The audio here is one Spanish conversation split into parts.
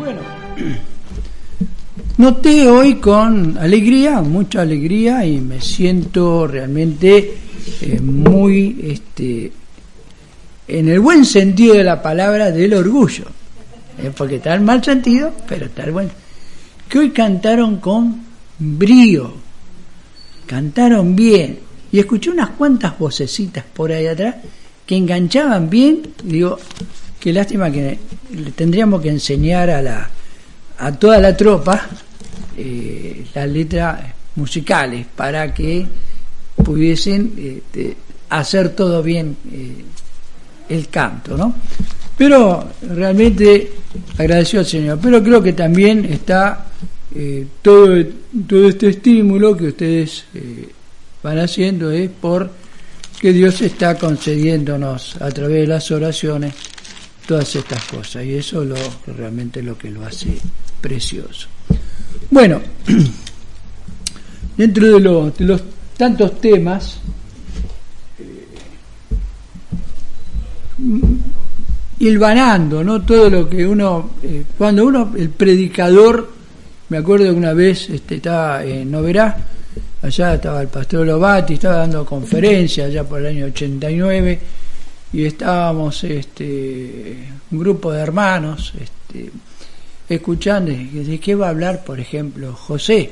Bueno, noté hoy con alegría, mucha alegría, y me siento realmente muy, en el buen sentido de la palabra, del orgullo, porque está el mal sentido, pero está el buen, que hoy cantaron con brío, cantaron bien, y escuché unas cuantas vocecitas por ahí atrás que enganchaban bien. Digo, qué lástima que le tendríamos que enseñar a toda la tropa las letras musicales para que pudiesen hacer todo bien el canto, ¿no? Pero realmente agradeció al Señor. Pero creo que también está todo este estímulo que ustedes van haciendo es por que Dios está concediéndonos a través de las oraciones todas estas cosas, y eso realmente lo que lo hace precioso. Bueno, dentro de los tantos temas, hilvanando, ¿no? Todo lo que uno, cuando uno, el predicador, me acuerdo que una vez estaba en Noverá, allá estaba el pastor Lovati, estaba dando conferencias allá por el año 89, y estábamos un grupo de hermanos escuchando de qué va a hablar, por ejemplo, José,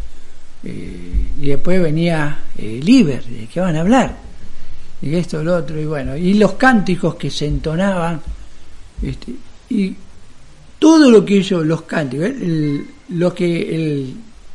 y después venía Liber, de qué van a hablar, y esto, lo otro, y bueno, y los cánticos que se entonaban, y todo lo que ellos, los cánticos, lo que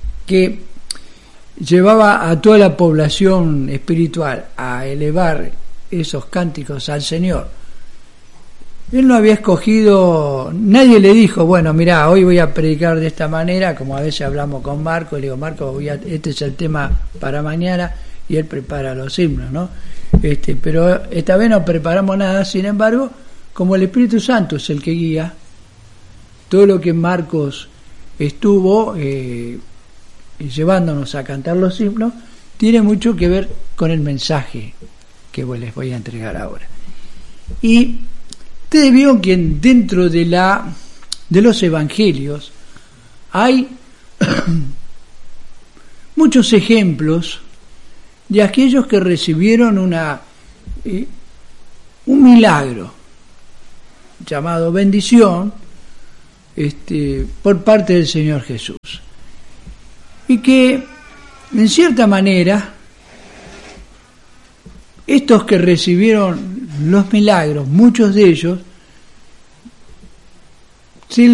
llevaba a toda la población espiritual a elevar esos cánticos al Señor. Él no había escogido, nadie le dijo, bueno, mirá, hoy voy a predicar de esta manera, como a veces hablamos con Marco, le digo, Marco, este es el tema para mañana, y él prepara los himnos, ¿no? Pero esta vez no preparamos nada, sin embargo, como el Espíritu Santo es el que guía, todo lo que Marcos estuvo llevándonos a cantar los himnos, tiene mucho que ver con el mensaje que les voy a entregar ahora. Y ustedes vieron que dentro de los evangelios hay muchos ejemplos de aquellos que recibieron un milagro llamado bendición por parte del Señor Jesús, y que en cierta manera estos que recibieron los milagros, muchos de ellos, se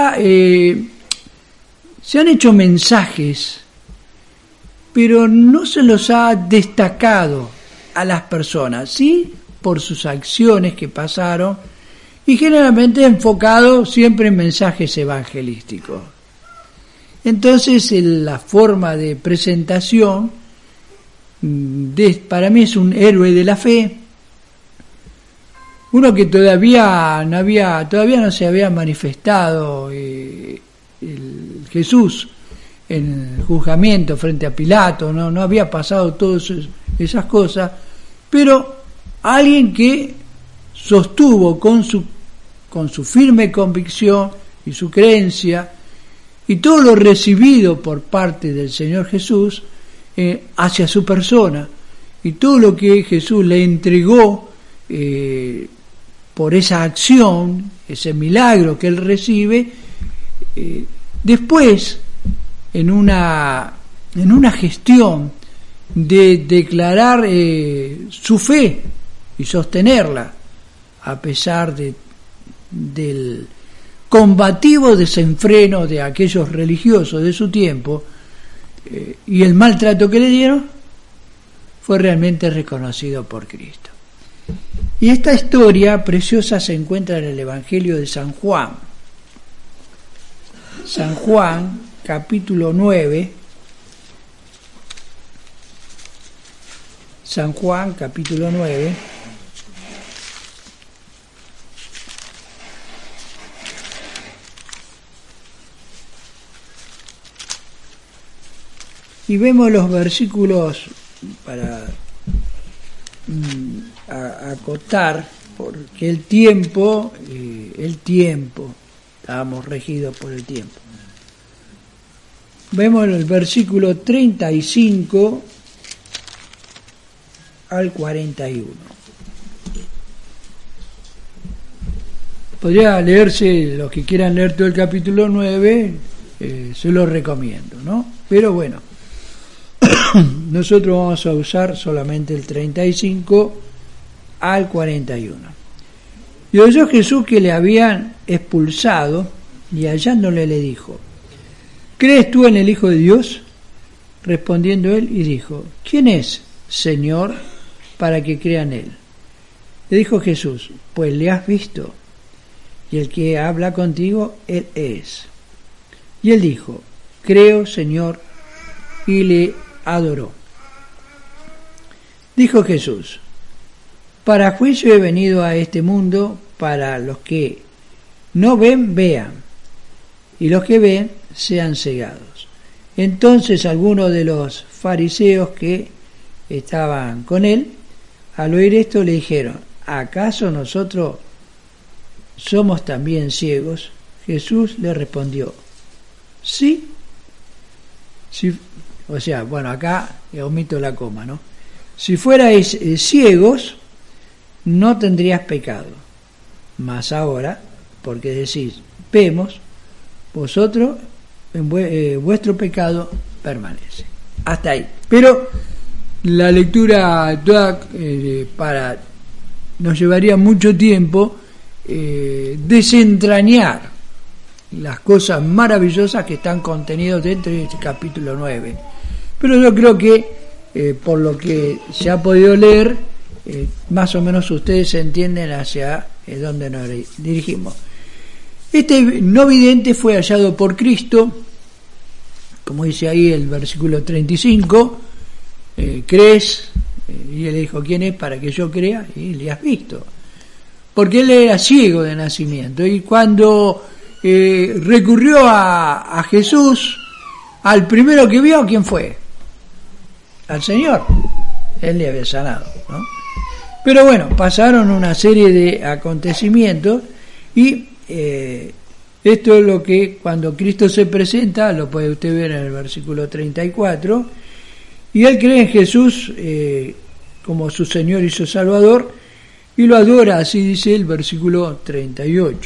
han hecho mensajes, pero no se los ha destacado a las personas, sí por sus acciones que pasaron, y generalmente enfocado siempre en mensajes evangelísticos. Entonces la forma de presentación para mí es un héroe de la fe, uno que todavía no se había manifestado Jesús en el juzgamiento frente a Pilato, no había pasado todas esas cosas, pero alguien que sostuvo con su firme convicción y su creencia y todo lo recibido por parte del Señor Jesús hacia su persona, y todo lo que Jesús le entregó por esa acción, ese milagro que él recibe, después en una gestión de declarar su fe y sostenerla a pesar del combativo desenfreno de aquellos religiosos de su tiempo, y el maltrato que le dieron, fue realmente reconocido por Cristo. Y esta historia preciosa se encuentra en el Evangelio de San Juan. San Juan, capítulo 9. San Juan, capítulo 9. Y vemos los versículos para acotar, porque el tiempo estábamos regidos por el tiempo. Vemos el versículo 35 al 41. Podría leerse, los que quieran leer todo el capítulo 9, se lo recomiendo, ¿no? Pero bueno, nosotros vamos a usar solamente el 35 al 41. Y oyó Jesús que le habían expulsado, y hallándole le dijo: ¿crees tú en el Hijo de Dios? Respondiendo él y dijo: ¿quién es, Señor, para que crea en él? Le dijo Jesús: pues le has visto, y el que habla contigo, él es. Y él dijo: creo, Señor, y le adoró. Dijo Jesús: para juicio he venido a este mundo, para los que no ven, vean, y los que ven, sean cegados. Entonces algunos de los fariseos que estaban con él, al oír esto, le dijeron: ¿acaso nosotros somos también ciegos? Jesús le respondió: sí. O sea, bueno, acá omito la coma, ¿no? Si fuerais ciegos, no tendrías pecado. Mas ahora, porque decís: vemos, vosotros en vuestro pecado permanece. Hasta ahí. Pero la lectura toda nos llevaría mucho tiempo desentrañar las cosas maravillosas que están contenidas dentro de este capítulo 9. Pero yo creo que por lo que se ha podido leer, más o menos ustedes entienden hacia dónde nos dirigimos. Este no vidente fue hallado por Cristo, como dice ahí el versículo 35, ¿crees? Y él le dijo: ¿quién es para que yo crea? Y le has visto. Porque él era ciego de nacimiento, y cuando recurrió a Jesús, al primero que vio, ¿quién fue? Al Señor. Él le había sanado, ¿no? Pero bueno, pasaron una serie de acontecimientos y esto es lo que cuando Cristo se presenta, lo puede usted ver en el versículo 34, y él cree en Jesús como su Señor y su Salvador, y lo adora, así dice el versículo 38.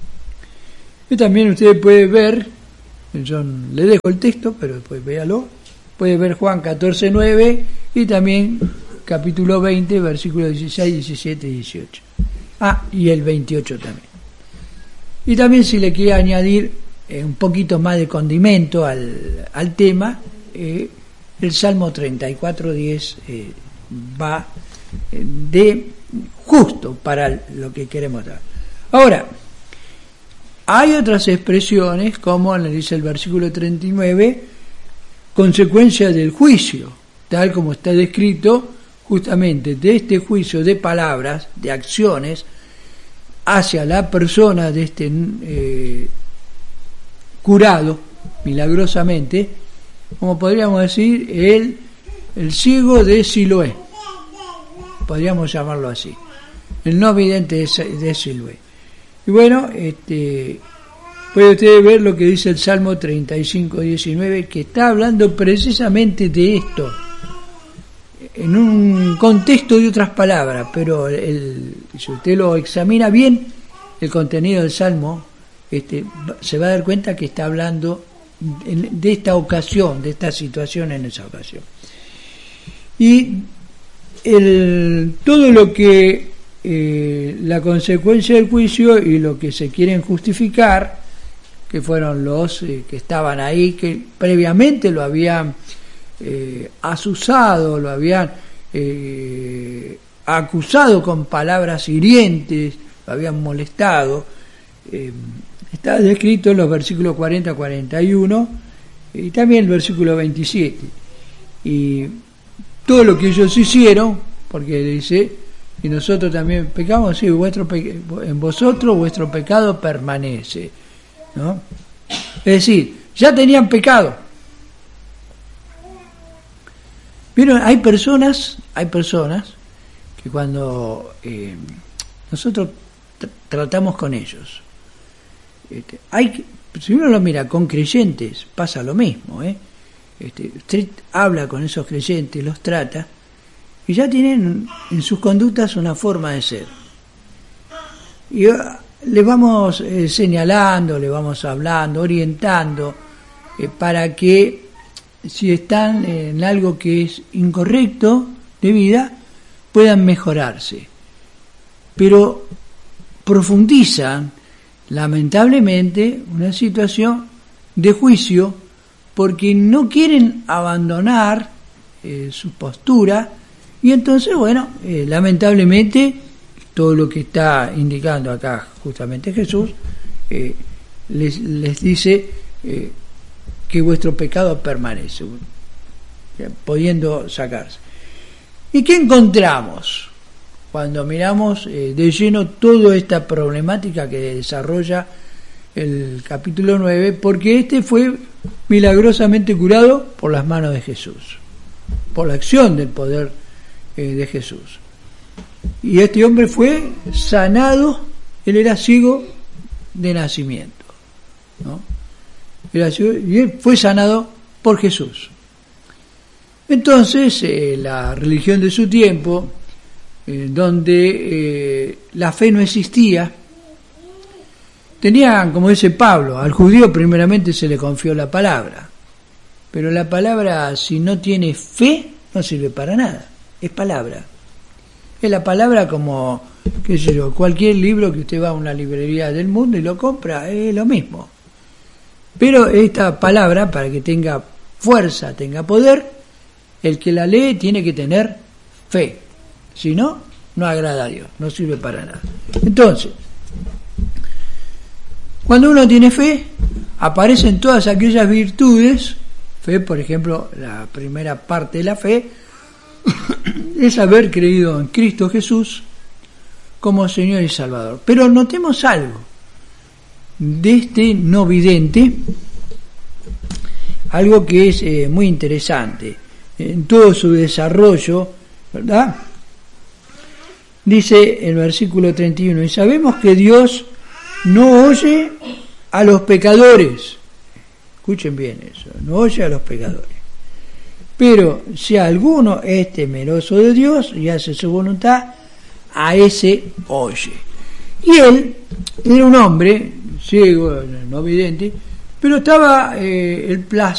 Y también usted puede ver, yo le dejo el texto, pero después véalo, puede ver Juan 14:9 y también capítulo 20, versículos 16, 17 y 18. Y el 28 también. Y también, si le quiere añadir un poquito más de condimento al tema, el Salmo 34:10 va de justo para lo que queremos dar. Ahora, hay otras expresiones, como le dice el versículo 39, consecuencia del juicio, tal como está descrito justamente de este juicio de palabras, de acciones, hacia la persona de este curado milagrosamente, como podríamos decir, el ciego de Siloé, podríamos llamarlo así, el no vidente de Siloé. Y bueno, puede usted ver lo que dice el Salmo 35:19, que está hablando precisamente de esto, en un contexto de otras palabras, pero si usted lo examina bien, el contenido del Salmo, se va a dar cuenta que está hablando de esta ocasión, de esta situación en esa ocasión. Y todo lo que la consecuencia del juicio y lo que se quieren justificar, que fueron los que estaban ahí, que previamente lo habían asusado, lo habían acusado con palabras hirientes, lo habían molestado, está descrito en los versículos 40-41 y también el versículo 27. Y todo lo que ellos hicieron, porque dice: y nosotros también pecamos, sí, en vosotros vuestro pecado permanece, ¿no? Es decir, ya tenían pecado. Pero hay personas que cuando nosotros tratamos con ellos, Si uno lo mira con creyentes, pasa lo mismo, usted habla con esos creyentes, los trata, y ya tienen en sus conductas una forma de ser. Y le vamos señalando, le vamos hablando, orientando, para que si están en algo que es incorrecto de vida, puedan mejorarse. Pero profundizan, lamentablemente, una situación de juicio, porque no quieren abandonar su postura, y entonces, lamentablemente, todo lo que está indicando acá justamente Jesús, les dice que vuestro pecado permanece, pudiendo sacarse. ¿Y qué encontramos cuando miramos de lleno toda esta problemática que desarrolla el capítulo 9? Porque este fue milagrosamente curado por las manos de Jesús, por la acción del poder de Jesús. Y este hombre fue sanado, él era ciego de nacimiento, ¿no? Era ciego, y él fue sanado por Jesús. Entonces, la religión de su tiempo, donde la fe no existía, tenían, como dice Pablo, al judío primeramente se le confió la palabra, pero la palabra, si no tiene fe, no sirve para nada, es palabra. Es la palabra como, qué sé yo, cualquier libro que usted va a una librería del mundo y lo compra, es lo mismo. Pero esta palabra, para que tenga fuerza, tenga poder, el que la lee tiene que tener fe. Si no, no agrada a Dios, no sirve para nada. Entonces, cuando uno tiene fe, aparecen todas aquellas virtudes. Fe, por ejemplo, la primera parte de la fe es haber creído en Cristo Jesús como Señor y Salvador. Pero notemos algo de este no vidente, algo que es muy interesante en todo su desarrollo, ¿verdad? Dice el versículo 31, y sabemos que Dios no oye a los pecadores. Escuchen bien eso, no oye a los pecadores. Pero si alguno es temeroso de Dios y hace su voluntad, a ese oye. Y él era un hombre ciego, no vidente, pero estaba el placer